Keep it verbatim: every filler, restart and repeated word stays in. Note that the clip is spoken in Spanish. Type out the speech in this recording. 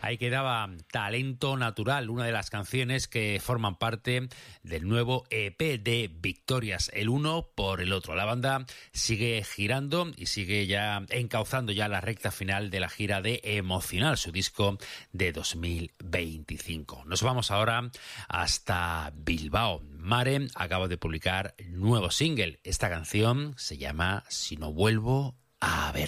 Ahí quedaba Talento Natural, una de las canciones que forman parte del nuevo E P de Victorias, el uno por el otro. La banda sigue girando y sigue ya encauzando ya la recta final de la gira de Emocional, su disco de dos mil veinticinco. Nos vamos ahora hasta Bilbao. Mare acaba de publicar nuevo single. Esta canción se llama Si no vuelvo a verte.